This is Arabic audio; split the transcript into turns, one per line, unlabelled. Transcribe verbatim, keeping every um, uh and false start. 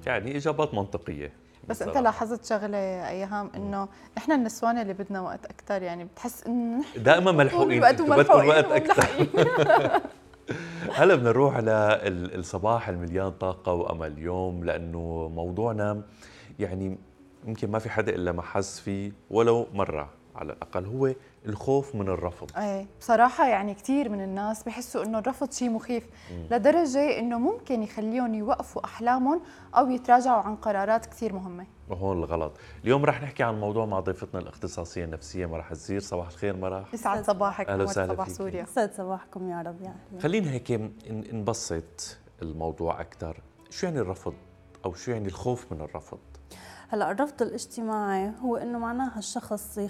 يعني اجابات منطقيه.
بس انت
بصراحة.
لاحظت شغله ايهام انه نحن النسوان اللي بدنا وقت اكثر، يعني بتحس انه نحن
دائما
طول
ملحوقين،
الوقت
انتم بدكم
وملحوقين
الوقت اكثر.
وملحقين.
هلا بدنا نروح على الصباح المليان طاقه وامل اليوم، لانه موضوعنا يعني يمكن ما في حدا الا ما حس فيه ولو مره على الاقل، هو الخوف من الرفض.
ايه بصراحة يعني كثير من الناس بحسوا انه الرفض شيء مخيف لدرجة انه ممكن يخليهم يوقفوا احلامهم او يتراجعوا عن قرارات كثير مهمة.
وهون الغلط. اليوم رح نحكي عن موضوع مع ضيفتنا الاختصاصيه النفسيه مرح الزير. صباح الخير مرح.
يسعد صباحك.
اهلا
نور
وسهلا
صباح
فيك.
سوريا.
يسعد صباحكم يا رب. يا أهلا.
خلينا هيك ن- نبسط الموضوع اكثر. شو يعني الرفض او شو يعني الخوف من الرفض؟
هلا الرفض الاجتماعي هو انه معناها الشخص